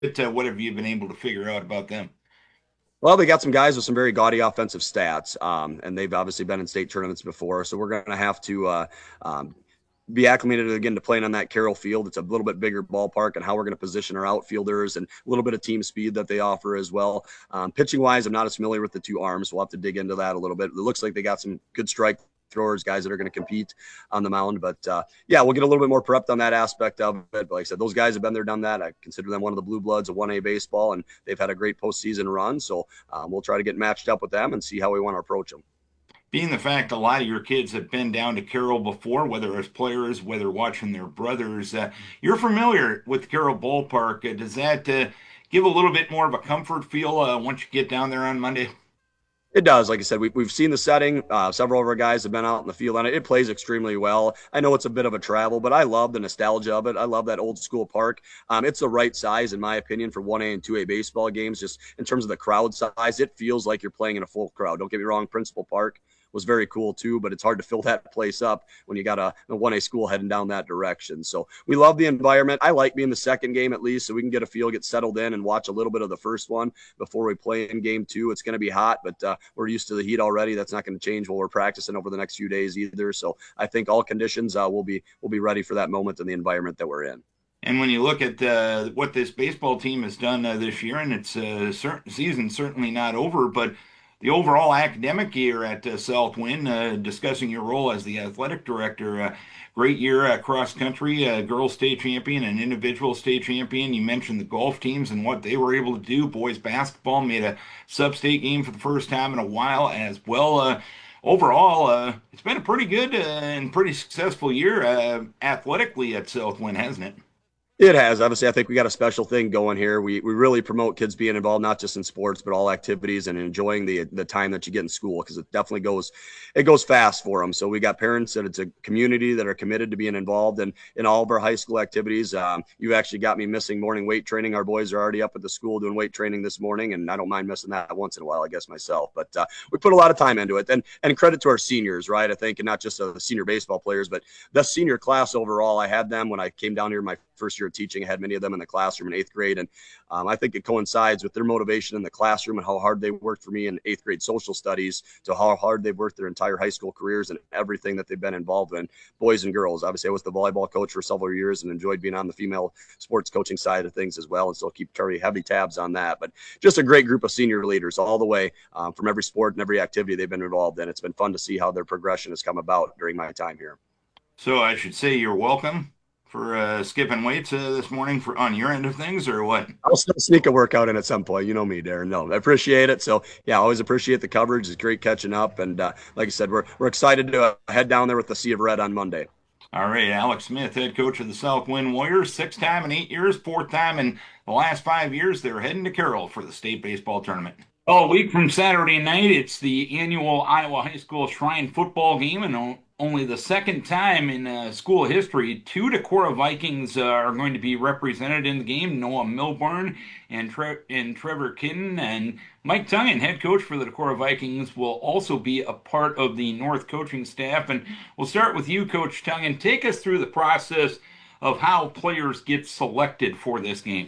What have you been able to figure out about them? Well, they got some guys with some very gaudy offensive stats, and they've obviously been in state tournaments before. So we're going to have to be acclimated again to playing on that Carroll field. It's a little bit bigger ballpark, and how we're going to position our outfielders and a little bit of team speed that they offer as well. Pitching wise, I'm not as familiar with the two arms. We'll have to dig into that a little bit. It looks like they got some good strike throwers, guys that are going to compete on the mound. But yeah, we'll get a little bit more prepped on that aspect of it. But like I said, those guys have been there, done that. I consider them one of the blue bloods of 1A baseball, and they've had a great postseason run. So we'll try to get matched up with them and see how we want to approach them. Being the fact a lot of your kids have been down to Carroll before, whether as players, whether watching their brothers, you're familiar with Carroll Ballpark. Does that give a little bit more of a comfort feel once you get down there on Monday? It does. Like I said, we've seen the setting. Several of our guys have been out in the field on it. It plays extremely well. I know it's a bit of a travel, but I love the nostalgia of it. I love that old school park. It's the right size, in my opinion, for 1A and 2A baseball games. Just in terms of the crowd size, it feels like you're playing in a full crowd. Don't get me wrong, Principal Park was very cool too, but it's hard to fill that place up when you got a 1A school heading down that direction. So we love the environment. I like being the second game at least, so we can get a feel, get settled in, and watch a little bit of the first one before we play in game two. It's going to be hot, but we're used to the heat already. That's not going to change while we're practicing over the next few days either. So I think all conditions we'll be ready for that moment in the environment that we're in. And when you look at what this baseball team has done this year, and its season certainly not over, but the overall academic year at Southwind, discussing your role as the athletic director, great year cross country, girls state champion and individual state champion. You mentioned the golf teams and what they were able to do. Boys basketball made a sub-state game for the first time in a while as well. Overall, it's been a pretty good and pretty successful year athletically at Southwind, hasn't it? It has. Obviously, I think we got a special thing going here. We really promote kids being involved, not just in sports, but all activities and enjoying the time that you get in school because it definitely goes fast for them. So we got parents and it's a community that are committed to being involved in all of our high school activities. You actually got me missing morning weight training. Our boys are already up at the school doing weight training this morning, and I don't mind missing that once in a while, I guess myself. But we put a lot of time into it, and credit to our seniors, right? I think, and not just the senior baseball players, but the senior class overall. I had them when I came down here my first year of teaching. I had many of them in the classroom in eighth grade. And I think it coincides with their motivation in the classroom and how hard they worked for me in eighth grade social studies to how hard they've worked their entire high school careers and everything that they've been involved in, boys and girls. Obviously, I was the volleyball coach for several years and enjoyed being on the female sports coaching side of things as well. And so I'll keep very heavy tabs on that. But just a great group of senior leaders all the way from every sport and every activity they've been involved in. It's been fun to see how their progression has come about during my time here. So I should say you're welcome for skipping weights this morning for on your end of things, or what? I'll still sneak a workout in at some point. You know me, Darren. No, I appreciate it. So yeah, I always appreciate the coverage. It's great catching up, and like I said, we're excited to head down there with the Sea of Red on Monday. All right, Alex Smith, head coach of the Southwind Warriors, sixth time in 8 years, fourth time in the last 5 years. They're heading to Carroll for the state baseball tournament. Oh, a week from Saturday night, it's the annual Iowa High School Shrine football game, and only the second time in school history, two Decorah Vikings are going to be represented in the game. Noah Milburn and Trevor Kitten, and Mike Tungan, head coach for the Decorah Vikings, will also be a part of the North coaching staff. And we'll start with you, Coach Tungan. Take us through the process of how players get selected for this game.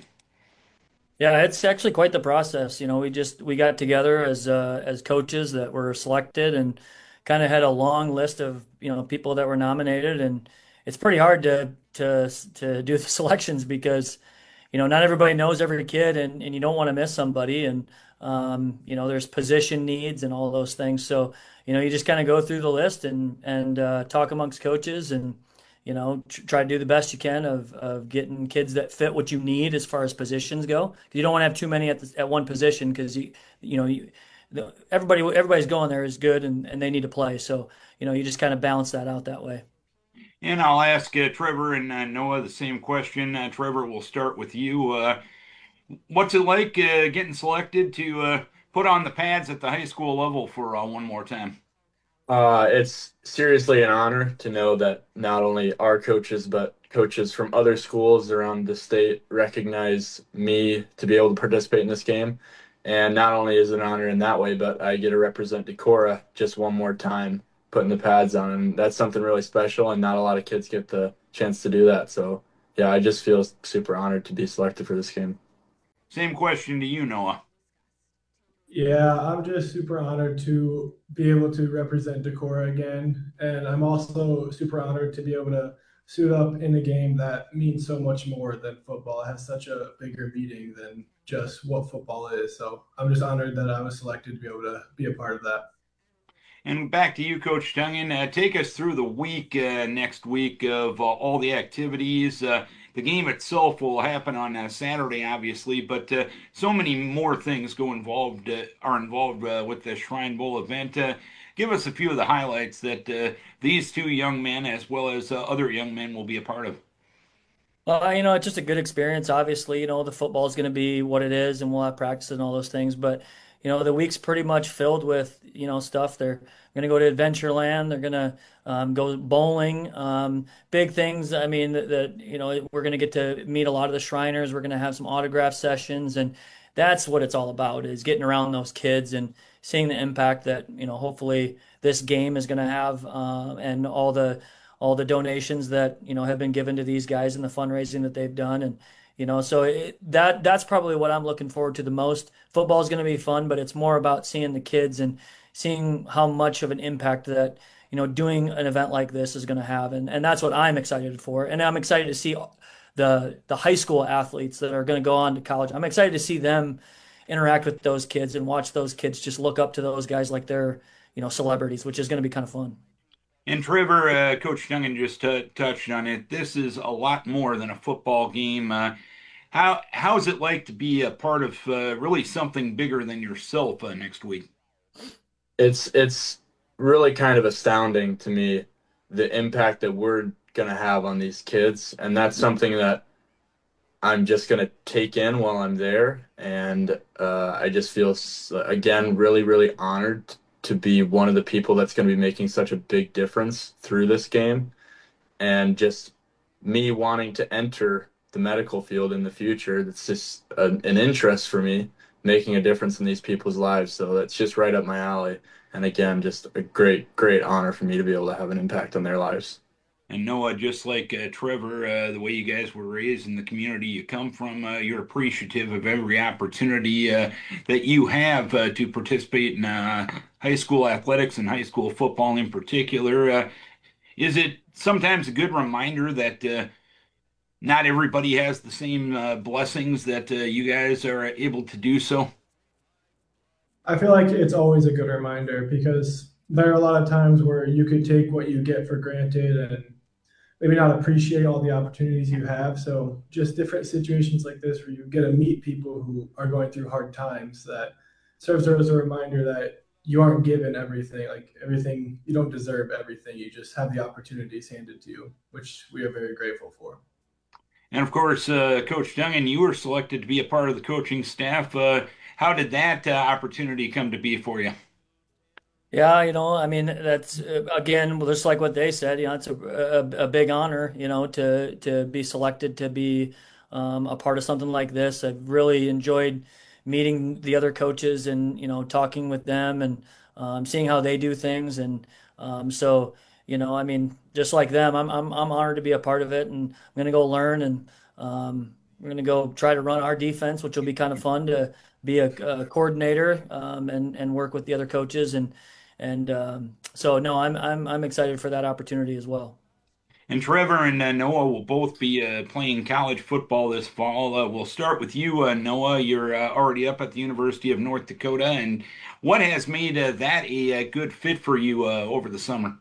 Yeah, it's actually quite the process. We got together as coaches that were selected and kind of had a long list of, people that were nominated, and it's pretty hard to do the selections because, not everybody knows every kid, and you don't want to miss somebody, and there's position needs and all those things. So, you just kind of go through the list and talk amongst coaches and try to do the best you can of getting kids that fit what you need as far as positions go. 'Cause you don't want to have too many at one position because everybody's going there is good and they need to play. So you just kind of balance that out that way. And I'll ask Trevor and Noah the same question. Trevor, we'll start with you. What's it like getting selected to put on the pads at the high school level for one more time? It's seriously an honor to know that not only our coaches, but coaches from other schools around the state recognize me to be able to participate in this game. And not only is it an honor in that way, but I get to represent Decorah just one more time, putting the pads on. And that's something really special, and not a lot of kids get the chance to do that. So, yeah, I just feel super honored to be selected for this game. Same question to you, Noah. Yeah, I'm just super honored to be able to represent Decorah again. And I'm also super honored to be able to suit up in a game that means so much more than football. It has such a bigger meaning than just what football is. So I'm just honored that I was selected to be able to be a part of that. And back to you, Coach Dungan. Take us through the week next week of all the activities. The game itself will happen on Saturday, obviously, but so many more things are involved with the Shrine Bowl event. Give us a few of the highlights that these two young men, as well as other young men, will be a part of. It's just a good experience. Obviously, the football is going to be what it is, and we'll have practice and all those things. But the week's pretty much filled with stuff. They're going to go to Adventureland. They're going to go bowling. Big things. I mean, that we're going to get to meet a lot of the Shriners. We're going to have some autograph sessions, and that's what it's all about: is getting around those kids and seeing the impact that hopefully this game is going to have, and all the donations that have been given to these guys and the fundraising that they've done. And so that's probably what I'm looking forward to the most. Football is going to be fun, but it's more about seeing the kids and seeing how much of an impact that doing an event like this is going to have. And that's what I'm excited for. And I'm excited to see the high school athletes that are going to go on to college. I'm excited to see them interact with those kids and watch those kids just look up to those guys like they're celebrities, which is going to be kind of fun. And Trevor, Coach Dungan just touched on it. This is a lot more than a football game. How's it like to be a part of really something bigger than yourself next week? It's really kind of astounding to me the impact that we're gonna have on these kids, and that's something that I'm just gonna take in while I'm there, and I just feel again really really honored to be one of the people that's going to be making such a big difference through this game, and just me wanting to enter the medical field in the future. That's just an interest for me, making a difference in these people's lives. So that's just right up my alley. And again, just a great, great honor for me to be able to have an impact on their lives. And Noah, just like Trevor, the way you guys were raised in the community you come from, you're appreciative of every opportunity that you have to participate in high school athletics and high school football in particular. Is it sometimes a good reminder that not everybody has the same blessings that you guys are able to do so? I feel like it's always a good reminder because there are a lot of times where you could take what you get for granted and maybe not appreciate all the opportunities you have. So just different situations like this where you get to meet people who are going through hard times, that serves as a reminder that you aren't given everything, like everything, you don't deserve everything. You just have the opportunities handed to you, which we are very grateful for. And of course, Coach Dungan, you were selected to be a part of the coaching staff. How did that opportunity come to be for you? Yeah, I mean, that's again, well, just like what they said, it's a big honor, to be selected to be a part of something like this. I've really enjoyed meeting the other coaches and, talking with them and seeing how they do things. And so, I mean, just like them, I'm honored to be a part of it, and I'm gonna go learn, and we're gonna go try to run our defense, which will be kind of fun to be a coordinator, and work with the other coaches. So no, I'm excited for that opportunity as well. And Trevor and Noah will both be playing college football this fall. We'll start with you, Noah. You're already up at the University of North Dakota. And what has made that a good fit for you over the summer?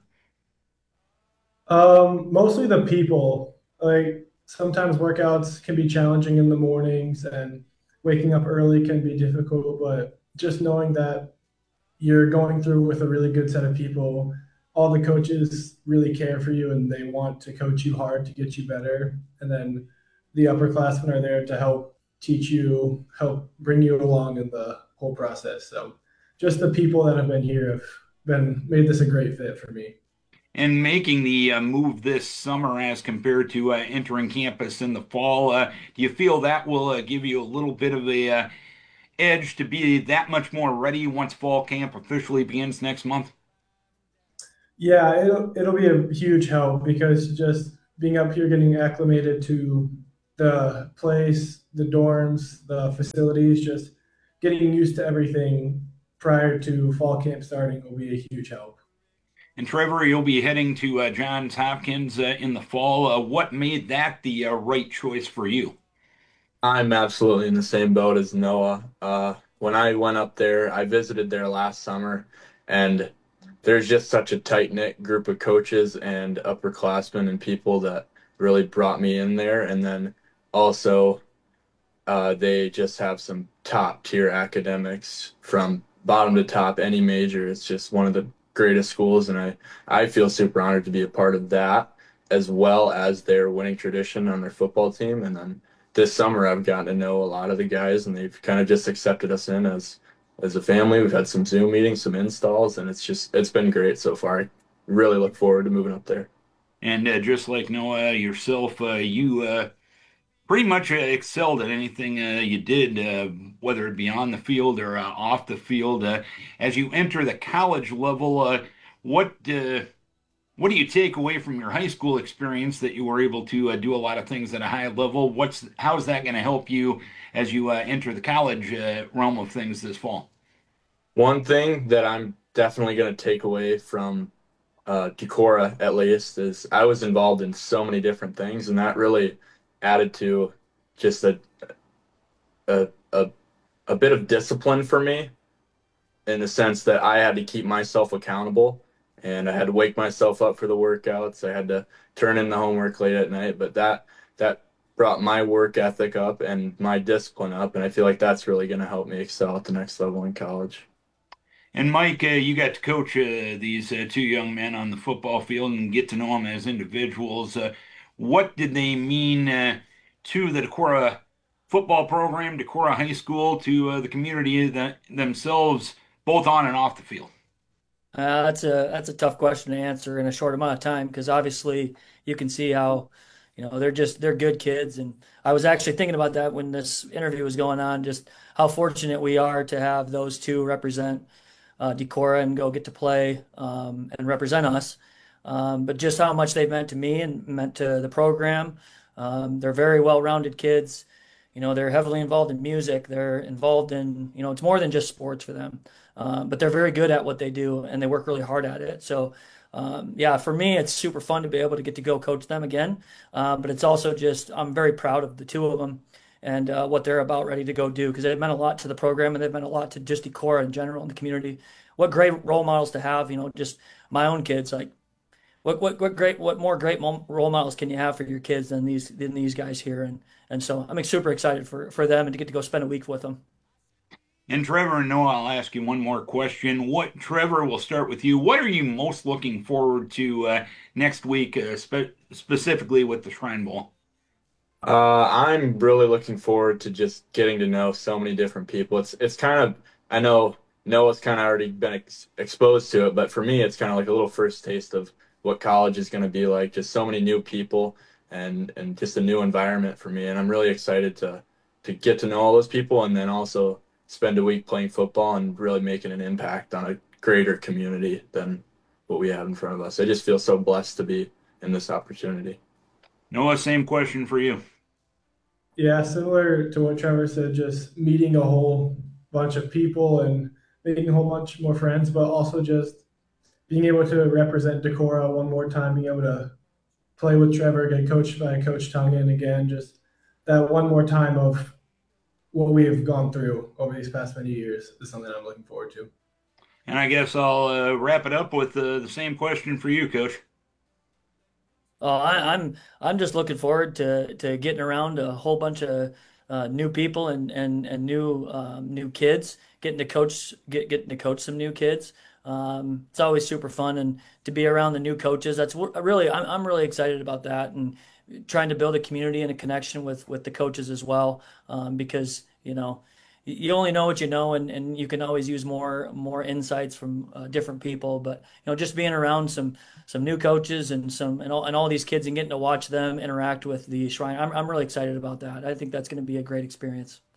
Mostly the people. Like sometimes workouts can be challenging in the mornings and waking up early can be difficult, but just knowing that you're going through with a really good set of people. All the coaches really care for you and they want to coach you hard to get you better. And then the upperclassmen are there to help teach you, help bring you along in the whole process. So just the people that have been here have been made this a great fit for me. And making the move this summer as compared to entering campus in the fall, do you feel that will give you a little bit of a edge to be that much more ready once fall camp officially begins next month? Yeah, it'll be a huge help because just being up here getting acclimated to the place, the dorms, the facilities, just getting used to everything prior to fall camp starting will be a huge help. And Trevor, you'll be heading to Johns Hopkins in the fall. What made that the right choice for you? I'm absolutely in the same boat as Noah. When I went up there, I visited there last summer, and there's just such a tight-knit group of coaches and upperclassmen and people that really brought me in there. And then also, they just have some top-tier academics from bottom to top, any major. It's just one of the greatest schools, and I feel super honored to be a part of that, as well as their winning tradition on their football team. And then this summer, I've gotten to know a lot of the guys, and they've kind of just accepted us in as a family. We've had some Zoom meetings, some installs, and it's been great so far. I really look forward to moving up there. And just like Noah, yourself, you pretty much excelled at anything you did, whether it be on the field or off the field. As you enter the college level, what what do you take away from your high school experience that you were able to do a lot of things at a high level? How is that going to help you as you enter the college realm of things this fall? One thing that I'm definitely going to take away from Decorah, at least, is I was involved in so many different things, and that really added to just a, a, a bit of discipline for me, in the sense that I had to keep myself accountable, and I had to wake myself up for the workouts. I had to turn in the homework late at night, but that brought my work ethic up and my discipline up, and I feel like that's really going to help me excel at the next level in college. And Mike, you got to coach these two young men on the football field and get to know them as individuals. What did they mean to the Decorah football program, Decorah High School, to the community themselves, both on and off the field? That's a tough question to answer in a short amount of time because obviously you can see how, they're good kids, and I was actually thinking about that when this interview was going on, just how fortunate we are to have those two represent Decorah and go get to play and represent us. But just how much they've meant to me and meant to the program. They're very well-rounded kids. They're heavily involved in music. They're involved in, it's more than just sports for them. But they're very good at what they do and they work really hard at it. So, yeah, for me, it's super fun to be able to get to go coach them again. But it's also just, I'm very proud of the two of them and what they're about ready to go do because they've meant a lot to the program and they've meant a lot to just Decorah in general in the community. What great role models to have, just my own kids. Like, what more great role models can you have for your kids than these guys here? And so I'm super excited for them and to get to go spend a week with them. And Trevor and Noah, I'll ask you one more question. Trevor, we'll start with you. What are you most looking forward to next week, specifically with the Shrine Bowl? I'm really looking forward to just getting to know so many different people. It's kind of, I know Noah's kind of already been exposed to it, but for me, it's kind of like a little first taste of what college is going to be like. Just so many new people and just a new environment for me. And I'm really excited to get to know all those people and then also spend a week playing football and really making an impact on a greater community than what we have in front of us. I just feel so blessed to be in this opportunity. Noah, same question for you. Yeah, similar to what Trevor said, just meeting a whole bunch of people and making a whole bunch more friends, but also just being able to represent Decorah one more time, being able to play with Trevor, get coached by Coach Tungan again, just that one more time of what we have gone through over these past many years is something I'm looking forward to. And I guess I'll wrap it up with the same question for you, Coach. I'm just looking forward to getting around a whole bunch of new people and new kids, getting to coach some new kids. It's always super fun and to be around the new coaches. I'm really excited about that and trying to build a community and a connection with the coaches as well. Because you only know what you know and you can always use more insights from different people. But just being around some new coaches and all these kids and getting to watch them interact with the Shrine, I'm really excited about that. I think that's going to be a great experience.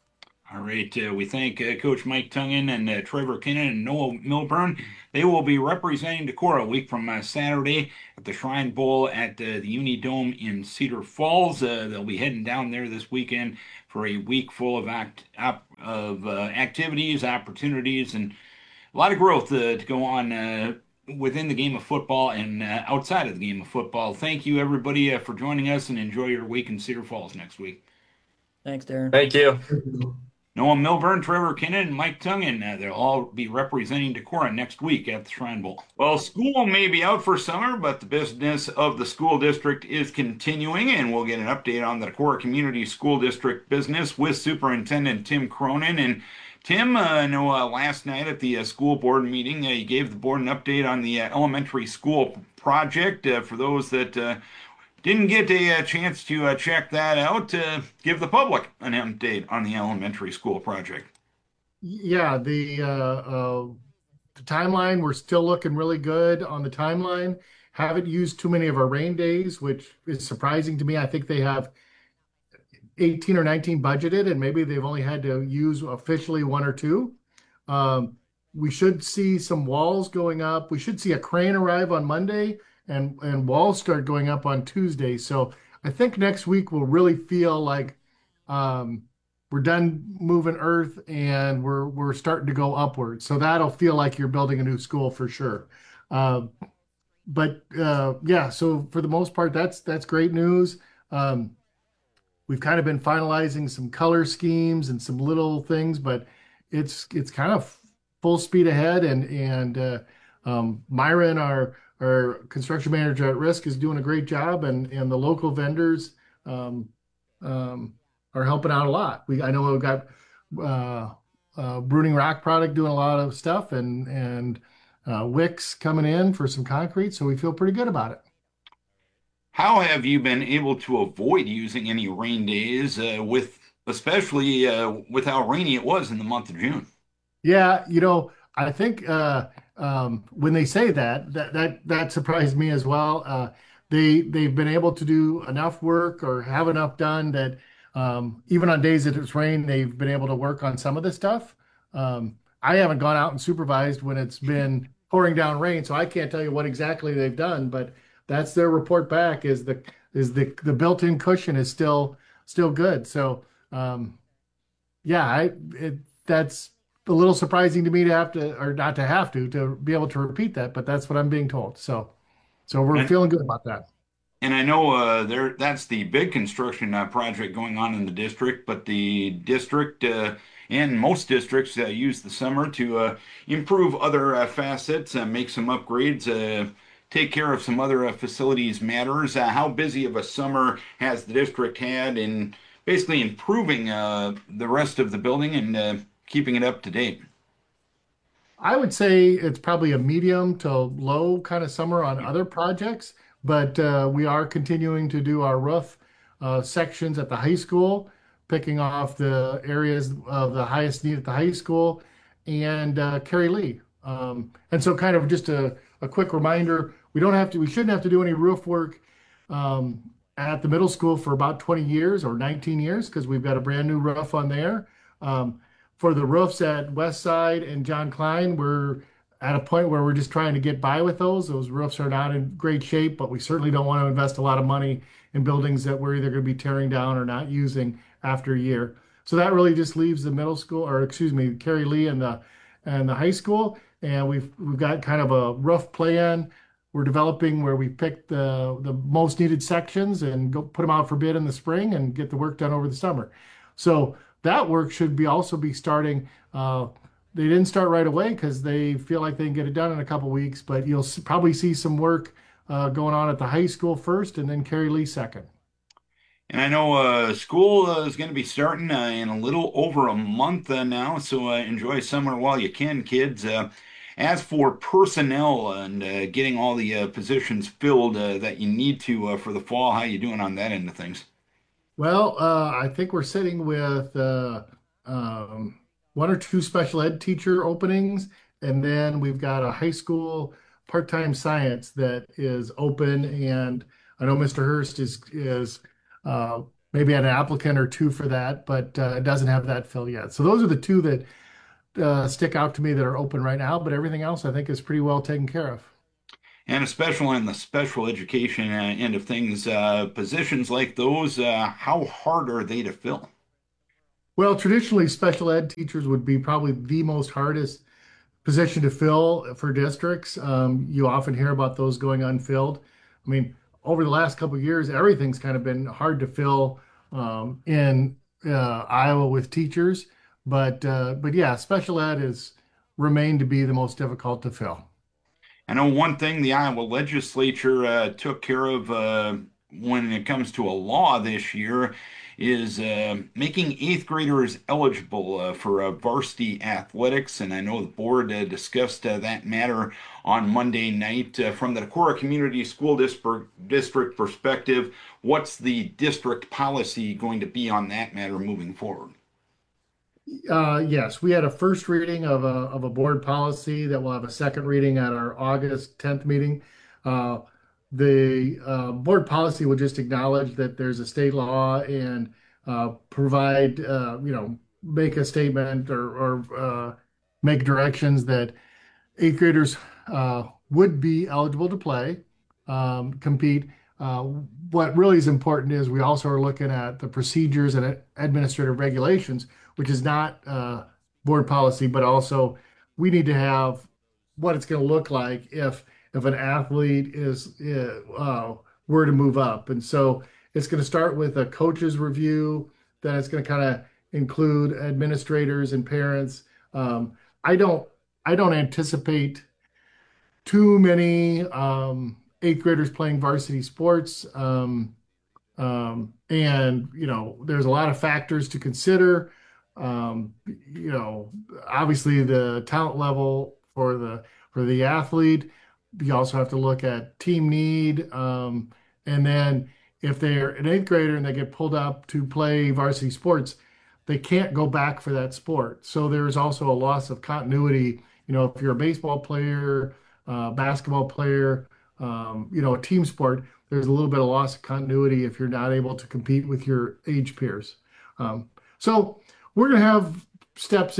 All right. We thank Coach Mike Tungan and Trevor Kinnan and Noah Milburn. They will be representing Decorah a week from Saturday at the Shrine Bowl at the Unidome in Cedar Falls. They'll be heading down there this weekend for a week full of activities, opportunities, and a lot of growth to go on within the game of football and outside of the game of football. Thank you, everybody, for joining us, and enjoy your week in Cedar Falls next week. Thanks, Darren. Thank you. Noah Milburn, Trevor Kinnan, and Mike Tungan. They'll all be representing Decorah next week at the Shrine Bowl. Well, school may be out for summer, but the business of the school district is continuing, and we'll get an update on the Decorah Community School District business with Superintendent Tim Cronin. And Tim, I know last night at the school board meeting, you gave the board an update on the elementary school project. For those that didn't get a chance to check that out, give the public an update on the elementary school project. Yeah, the timeline, we're still looking really good on the timeline. Haven't used too many of our rain days, which is surprising to me. I think they have 18 or 19 budgeted, and maybe they've only had to use officially one or two. We should see some walls going up. We should see a crane arrive on Monday and walls start going up on Tuesday. So I think next week we'll really feel like we're done moving earth and we're starting to go upward. So that'll feel like you're building a new school for sure. Yeah, so for the most part, that's great news. We've kind of been finalizing some color schemes and some little things, but it's kind of full speed ahead. And Myron, our construction manager at Risk, is doing a great job, and the local vendors are helping out a lot. I know we've got Bruning Rock Product doing a lot of stuff, and Wicks coming in for some concrete, so we feel pretty good about it. How have you been able to avoid using any rain days especially with how rainy it was in the month of June? Yeah, I think when they say that surprised me as well. They've been able to do enough work or have enough done that even on days that it's rained, they've been able to work on some of the stuff. I haven't gone out and supervised when it's been pouring down rain, so I can't tell you what exactly they've done, but that's their report back is the built-in cushion is still good. So yeah, that's a little surprising to me to have to, or not to have to be able to repeat that, but that's what I'm being told. So we're feeling good about that. And I know that's the big construction project going on in the district, but the district and most districts use the summer to improve other facets, make some upgrades, take care of some other facilities matters. How busy of a summer has the district had in basically improving the rest of the building and keeping it up to date? I would say it's probably a medium to low kind of summer on other projects, but we are continuing to do our roof sections at the high school, picking off the areas of the highest need at the high school and Carrie Lee. And so kind of just a quick reminder, we shouldn't have to do any roof work at the middle school for about 20 years or 19 years because we've got a brand new roof on there. For the roofs at West Side and John Klein, we're at a point where we're just trying to get by with those. Those roofs are not in great shape, but we certainly don't want to invest a lot of money in buildings that we're either going to be tearing down or not using after a year. So that really just leaves the middle school, or excuse me, Carrie Lee and the high school. And we've got kind of a rough plan we're developing where we pick the most needed sections and go put them out for bid in the spring and get the work done over the summer. So that work should also be starting. They didn't start right away because they feel like they can get it done in a couple weeks, but you'll probably see some work going on at the high school first and then Carrie Lee second. And I know school is going to be starting in a little over a month now, so enjoy summer while you can, kids. As for personnel and getting all the positions filled that you need to for the fall, how you doing on that end of things? Well, I think we're sitting with one or two special ed teacher openings, and then we've got a high school part-time science that is open. And I know Mr. Hurst is maybe had an applicant or two for that, but it doesn't have that fill yet. So those are the two that stick out to me that are open right now, but everything else I think is pretty well taken care of. And especially in the special education end of things, positions like those, how hard are they to fill? Well, traditionally, special ed teachers would be probably the most hardest position to fill for districts. You often hear about those going unfilled. I mean, over the last couple of years, everything's kind of been hard to fill in Iowa with teachers, but yeah, special ed has remained to be the most difficult to fill. I know one thing the Iowa legislature took care of when it comes to a law this year is making eighth graders eligible for varsity athletics. And I know the board discussed that matter on Monday night. From the Decorah Community School District perspective, what's the district policy going to be on that matter moving forward? Yes, we had a first reading of a board policy that will have a second reading at our August 10th meeting. Uh, the board policy will just acknowledge that there's a state law and provide, make a statement or make directions that eighth graders would be eligible to play, compete. Uh, what really is important is we also are looking at the procedures and administrative regulations, which is not board policy, but also we need to have what it's going to look like if an athlete is were to move up. And so it's going to start with a coach's review, then it's going to kind of include administrators and parents. I don't anticipate too many eighth graders playing varsity sports. And there's a lot of factors to consider. Obviously the talent level for the athlete. You also have to look at team need. And then if they're an eighth grader and they get pulled up to play varsity sports, they can't go back for that sport. So there's also a loss of continuity. If you're a baseball player, basketball player, a team sport, there's a little bit of loss of continuity if you're not able to compete with your age peers. So we're going to have steps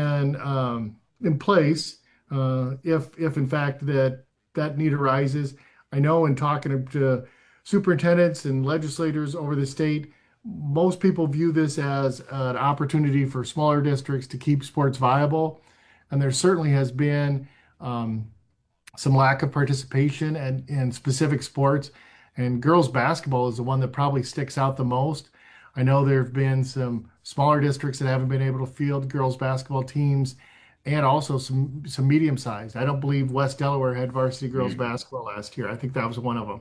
in place if in fact that need arises. I know in talking to superintendents and legislators over the state, most people view this as an opportunity for smaller districts to keep sports viable. And there certainly has been some lack of participation in specific sports. And girls basketball is the one that probably sticks out the most. I know there have been some smaller districts that haven't been able to field girls basketball teams and also some medium sized. I don't believe West Delaware had varsity girls basketball last year. I think that was one of them.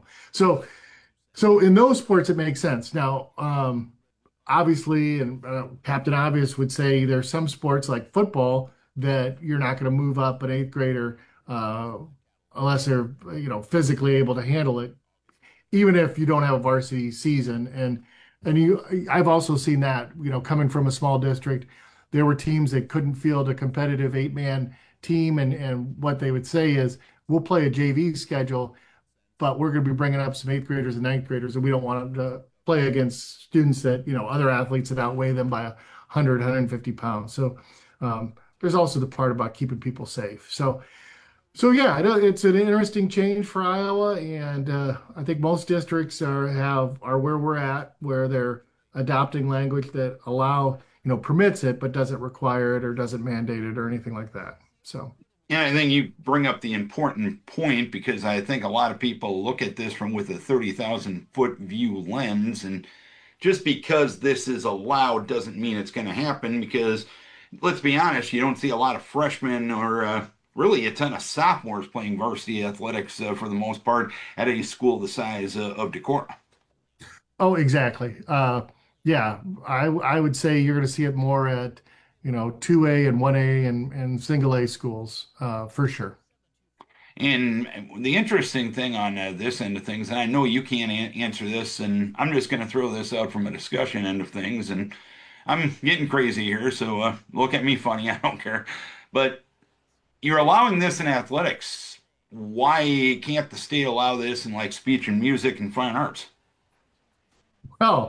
So in those sports, it makes sense. Now, obviously, and Captain Obvious would say there's some sports like football that you're not going to move up an eighth grader unless they're physically able to handle it, even if you don't have a varsity season. I've also seen that coming from a small district, there were teams that couldn't field a competitive 8-man team, and what they would say is, we'll play a JV schedule, but we're going to be bringing up some eighth graders and ninth graders, and we don't want them to play against students that other athletes that outweigh them by 100, 150 pounds. So there's also the part about keeping people safe. So yeah, it's an interesting change for Iowa, and I think most districts are where we're at, where they're adopting language that permits it, but doesn't require it or doesn't mandate it or anything like that. So. Yeah, I think you bring up the important point, because I think a lot of people look at this with a 30,000-foot view lens, and just because this is allowed doesn't mean it's going to happen, because let's be honest, you don't see a lot of freshmen or really a ton of sophomores playing varsity athletics for the most part at a school the size of Decorah. Oh, exactly. Yeah, I would say you're going to see it more at 2A and 1A and single A schools for sure. And the interesting thing on this end of things, and I know you can't answer this, and I'm just going to throw this out from a discussion end of things, and I'm getting crazy here, so look at me funny, I don't care. But you're allowing this in athletics. Why can't the state allow this in like speech and music and fine arts? Well,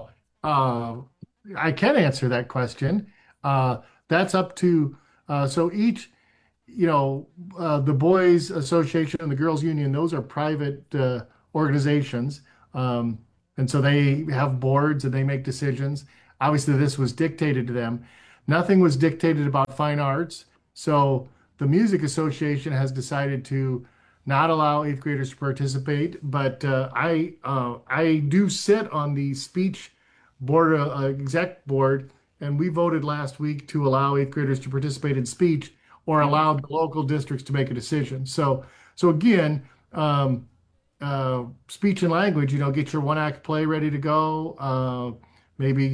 Uh, I can answer that question. Uh, that's up to so each, you know, the boys association and the girls union, those are private organizations. Um, and so they have boards and they make decisions. Obviously, this was dictated to them. Nothing was dictated about fine arts. So the music association has decided to not allow eighth graders to participate. But I do sit on the speech board, exec board, and we voted last week to allow eighth graders to participate in speech or allow the local districts to make a decision. So again, speech and language, you know, get your one act play ready to go. Maybe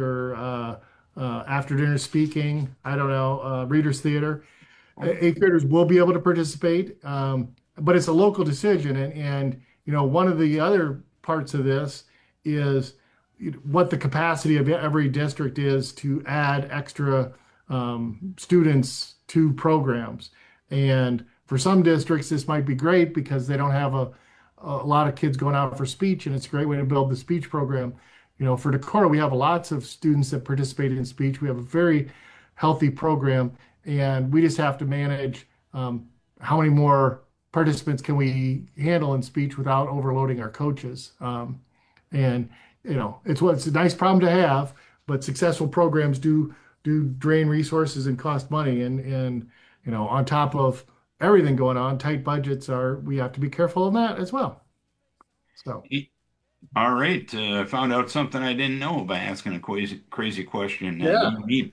your after dinner speaking. I don't know, readers theater. Eighth graders will be able to participate, but it's a local decision. And you know, one of the other parts of this is what the capacity of every district is to add extra students to programs. And for some districts, this might be great because they don't have a lot of kids going out for speech, and it's a great way to build the speech program. You know, for Decorah, we have lots of students that participate in speech. We have a very healthy program, and we just have to manage how many more participants can we handle in speech without overloading our coaches. And you know, it's a nice problem to have, but successful programs do drain resources and cost money. And you know, on top of everything going on, tight budgets are we have to be careful on that as well. So All right. I found out something I didn't know by asking a crazy question. yeah.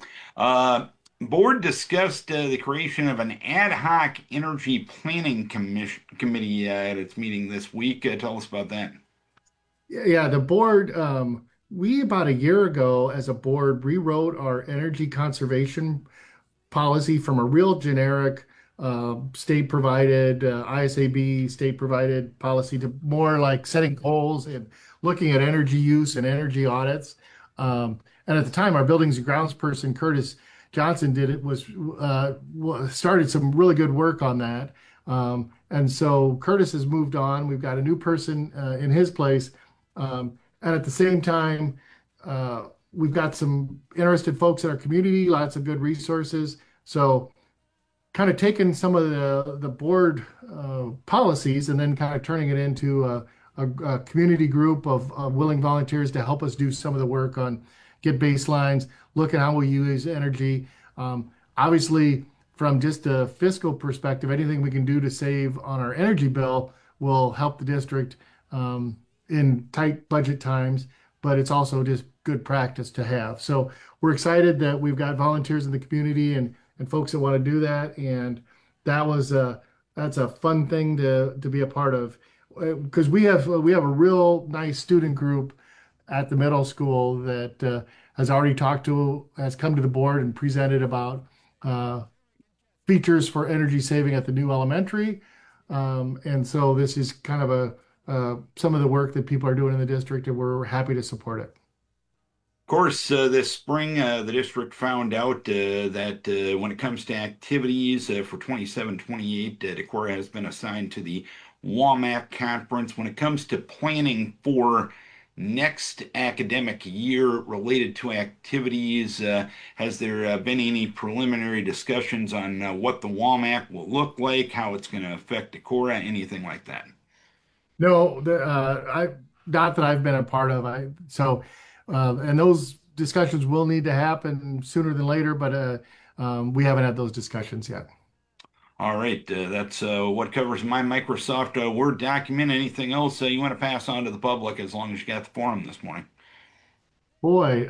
Board discussed the creation of an ad hoc energy planning committee at its meeting this week. Tell us about that. Yeah, the board, we about a year ago as a board rewrote our energy conservation policy from a real generic state provided, ISAB state provided policy to more like setting goals and looking at energy use and energy audits. And at the time, our buildings and grounds person, Curtis Johnson, did it was started some really good work on that. And so Curtis has moved on. We've got a new person in his place. And at the same time, we've got some interested folks in our community, lots of good resources. So kind of taking some of the board policies and then kind of turning it into a community group of willing volunteers to help us do some of the work on get baselines, look at how we use energy. Obviously, from just a fiscal perspective, anything we can do to save on our energy bill will help the district in tight budget times, but it's also just good practice to have. So we're excited that we've got volunteers in the community and folks that want to do that. And that's a fun thing to be a part of because we have a real nice student group at the middle school that has come to the board and presented about features for energy saving at the new elementary. And so this is kind of some of the work that people are doing in the district, and we're happy to support it. Of course, this spring, the district found out that when it comes to activities for 27-28, Decorah has been assigned to the WAMAC conference. When it comes to planning for next academic year related to activities, has there been any preliminary discussions on what the WAMAC will look like, how it's going to affect Decorah, anything like that? No, not that I've been a part of. And those discussions will need to happen sooner than later, but we haven't had those discussions yet. All right, that's what covers my Microsoft Word document. Anything else you want to pass on to the public as long as you got the forum this morning? Boy,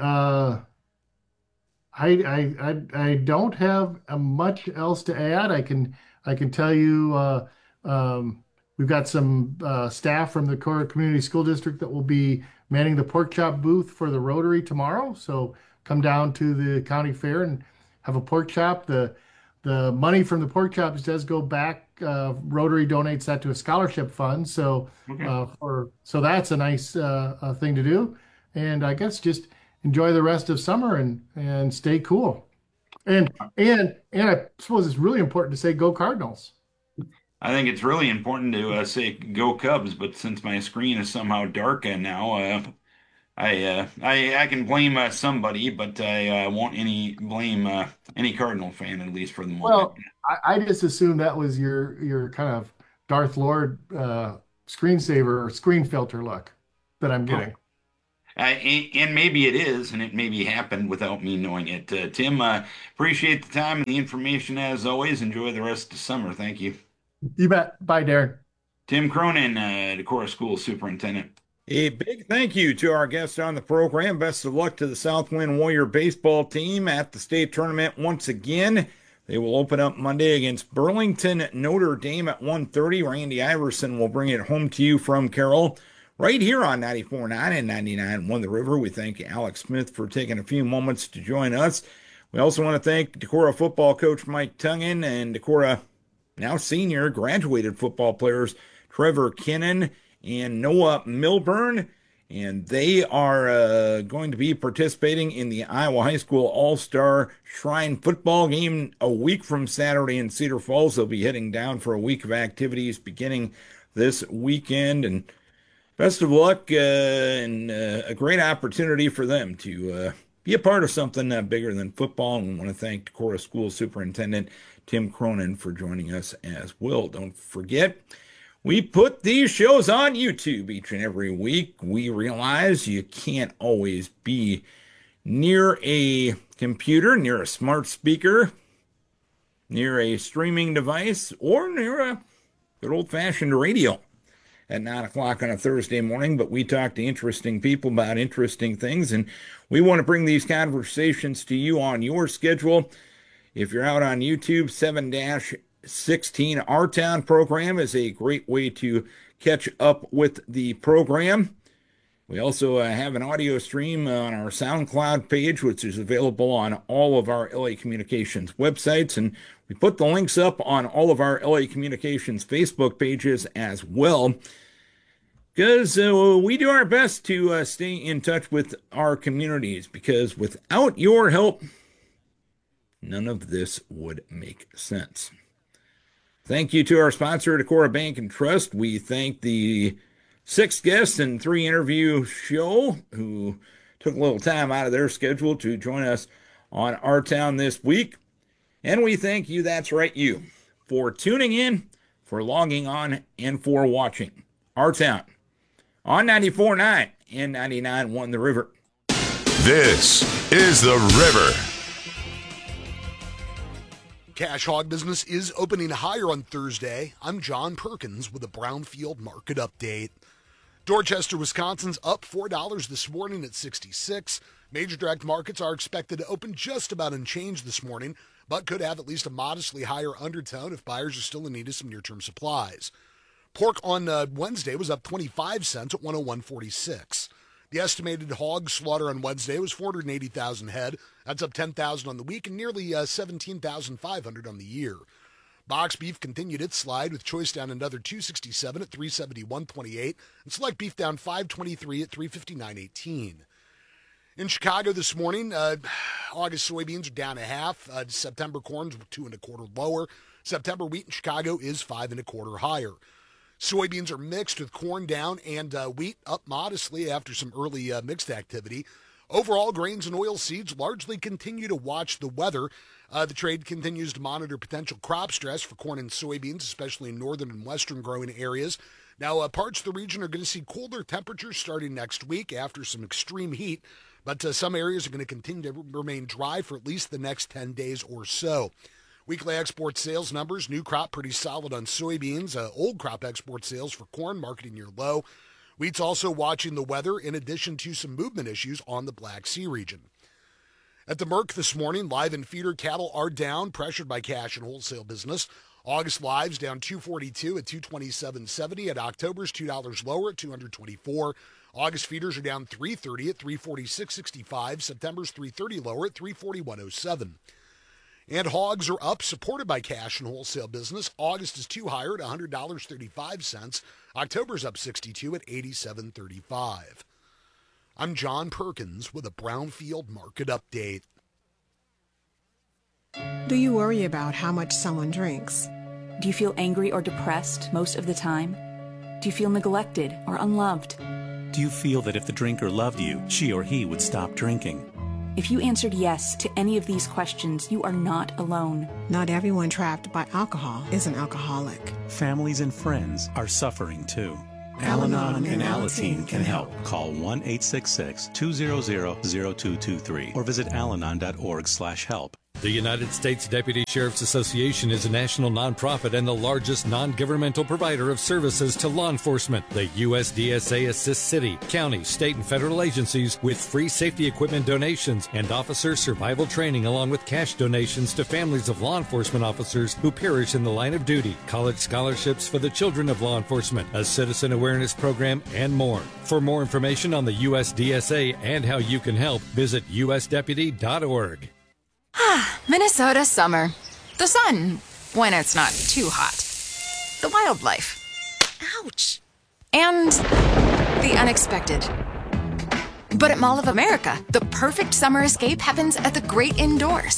I don't have much else to add. I can tell you we've got some staff from the Decorah Community School District that will be manning the pork chop booth for the Rotary tomorrow. So come down to the county fair and have a pork chop. The money from the pork chops does go back. Rotary donates that to a scholarship fund. So so that's a nice thing to do. And I guess just enjoy the rest of summer and stay cool. And I suppose it's really important to say go Cardinals. I think it's really important to say go Cubs, but since my screen is somehow dark and now I can blame somebody, but I won't blame any Cardinal fan, at least for the moment. Well, I just assumed that was your kind of Darth Lord screensaver or screen filter look that I'm Oh. getting. And maybe it is, and it maybe happened without me knowing it. Tim, appreciate the time and the information as always. Enjoy the rest of summer. Thank you. You bet. Bye, Darren. Tim Cronin, Decorah School Superintendent. A big thank you to our guest on the program. Best of luck to the Southwind Warrior baseball team at the state tournament once again. They will open up Monday against Burlington Notre Dame at 1:30. Randy Iverson will bring it home to you from Carroll right here on 94.9 and 99.1 The River. We thank Alex Smith for taking a few moments to join us. We also want to thank Decorah football coach Mike Tungan and Decorah now senior graduated football players Trevor Kinnan and Noah Milburn, and they are going to be participating in the Iowa High School All-Star Shrine football game a week from Saturday in Cedar Falls. They'll be heading down for a week of activities beginning this weekend, and best of luck and a great opportunity for them to be a part of something bigger than football. And I want to thank Decorah School Superintendent Tim Cronin for joining us as well. Don't forget, we put these shows on YouTube each and every week. We realize you can't always be near a computer, near a smart speaker, near a streaming device, or near a good old-fashioned radio at 9 o'clock on a Thursday morning, but we talk to interesting people about interesting things, and we want to bring these conversations to you on your schedule. If you're out on YouTube, 7-16 Our Town program is a great way to catch up with the program. We also have an audio stream on our SoundCloud page, which is available on all of our LA Communications websites, and we put the links up on all of our LA Communications Facebook pages as well, because we do our best to stay in touch with our communities, because without your help, none of this would make sense. Thank you to our sponsor, Decorah Bank and Trust. We thank the 6 guests and 3 interview show who took a little time out of their schedule to join us on Our Town this week. And we thank you, that's right, you, for tuning in, for logging on, and for watching Our Town on 94.9 and 99.1 The River. This is The River. Cash hog business is opening higher on Thursday. I'm John Perkins with a Brownfield Market Update. Dorchester, Wisconsin's up $4 this morning at 66. Major direct markets are expected to open just about unchanged this morning, but could have at least a modestly higher undertone if buyers are still in need of some near-term supplies. Pork on Wednesday was up 25 cents at 101.46. The estimated hog slaughter on Wednesday was 480,000 head. That's up 10,000 on the week and nearly 17,500 on the year. Box beef continued its slide with choice down another 267 at 371.28 and select beef down 523 at 359.18. In Chicago this morning, August soybeans are down a half. September corns were 2 1/4 lower. September wheat in Chicago is 5 1/4 higher. Soybeans are mixed with corn down and wheat up modestly after some early mixed activity. Overall, grains and oilseeds largely continue to watch the weather. The trade continues to monitor potential crop stress for corn and soybeans, especially in northern and western growing areas. Now, parts of the region are going to see cooler temperatures starting next week after some extreme heat, but some areas are going to continue to remain dry for at least the next 10 days or so. Weekly export sales numbers, new crop pretty solid on soybeans, old crop export sales for corn marketing near low. Wheat's also watching the weather in addition to some movement issues on the Black Sea region. At the Merc this morning, live and feeder cattle are down, pressured by cash and wholesale business. August lives down 242 at 227.70. At October's $2 lower at 224. August feeders are down 330 at 346.65. September's 330 lower at 341.07. And hogs are up, supported by cash and wholesale business. August is 2 higher at $100.35. October's up 62 at $87.35. I'm John Perkins with a Brownfield Market Update. Do you worry about how much someone drinks? Do you feel angry or depressed most of the time? Do you feel neglected or unloved? Do you feel that if the drinker loved you, she or he would stop drinking? If you answered yes to any of these questions, you are not alone. Not everyone trapped by alcohol is an alcoholic. Families and friends are suffering too. Al-Anon and Alateen can help. Call 1-866-200-0223 or visit alanon.org/help. The United States Deputy Sheriff's Association is a national nonprofit and the largest non-governmental provider of services to law enforcement. The USDSA assists city, county, state, and federal agencies with free safety equipment donations and officer survival training, along with cash donations to families of law enforcement officers who perish in the line of duty, college scholarships for the children of law enforcement, a citizen awareness program, and more. For more information on the USDSA and how you can help, visit usdeputy.org. Minnesota summer. The sun, when it's not too hot. The wildlife. Ouch. And the unexpected. But at Mall of America, the perfect summer escape happens at the great indoors.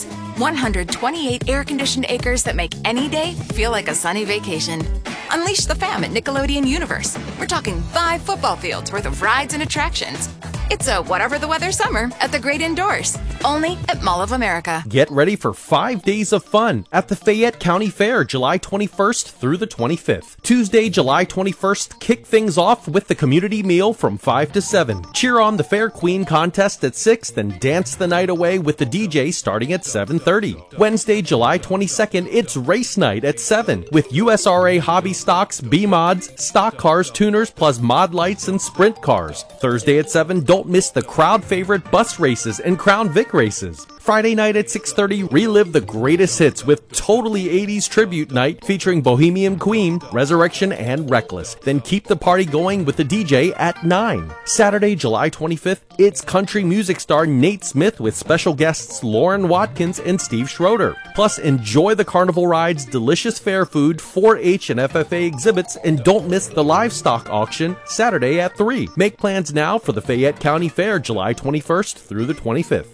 128 air-conditioned acres that make any day feel like a sunny vacation. Unleash the fam at Nickelodeon Universe. We're talking 5 football fields worth of rides and attractions. It's a whatever the weather summer at the great indoors. Only at Mall of America. Get ready for 5 days of fun at the Fayette County Fair, July 21st through the 25th. Tuesday, July 21st, kick things off with the community meal from 5 to 7. Cheer on the Fair Queen contest at 6, then dance the night away with the DJ starting at 7:30. Wednesday, July 22nd, it's race night at 7 with USRA hobby stocks, B-mods, stock cars, tuners, plus mod lights and sprint cars. Thursday at 7, don't miss the crowd favorite bus races and Crown Vic races. Friday night at 6:30, relive the greatest hits with Totally 80s Tribute Night featuring Bohemian Queen, Resurrection, and Reckless. Then keep the party going with the DJ at 9. Saturday, July 25th, it's country music star Nate Smith with special guests Lauren Watkins and Steve Schroeder. Plus, enjoy the carnival rides, delicious fair food, 4-H and FFA exhibits, and don't miss the livestock auction Saturday at 3. Make plans now for the Fayette County Fair, July 21st through the 25th.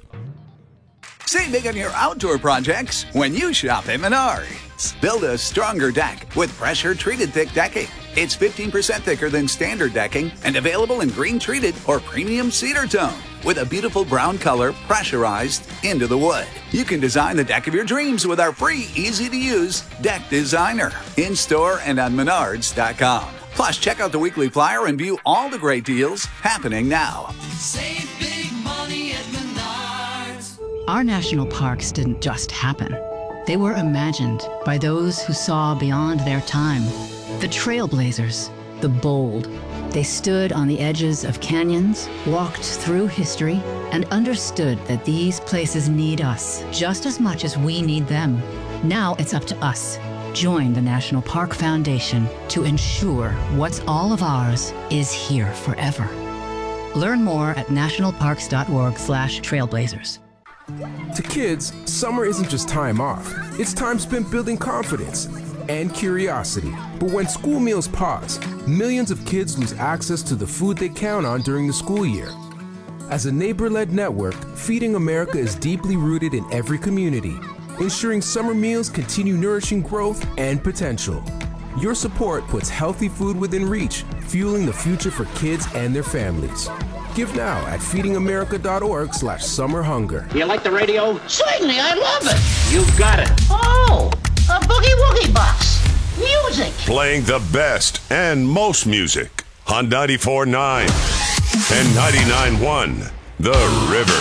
Save big on your outdoor projects when you shop at Menards. Build a stronger deck with pressure-treated thick decking. It's 15% thicker than standard decking and available in green-treated or premium cedar tone with a beautiful brown color pressurized into the wood. You can design the deck of your dreams with our free, easy-to-use Deck Designer in-store and on Menards.com. Plus, check out the weekly flyer and view all the great deals happening now. Save big money at Menards. Our national parks didn't just happen. They were imagined by those who saw beyond their time. The trailblazers, the bold. They stood on the edges of canyons, walked through history, and understood that these places need us just as much as we need them. Now it's up to us. Join the National Park Foundation to ensure what's all of ours is here forever. Learn more at nationalparks.org/trailblazers. To kids, summer isn't just time off. It's time spent building confidence and curiosity. But when school meals pause, millions of kids lose access to the food they count on during the school year. As a neighbor-led network, Feeding America is deeply rooted in every community, ensuring summer meals continue nourishing growth and potential. Your support puts healthy food within reach, fueling the future for kids and their families. Give now at feedingamerica.org/summerhunger. You like the radio? Certainly, I love it. You've got it. Oh, a boogie woogie box. Music. Playing the best and most music on 94.9 and 99.1 The River.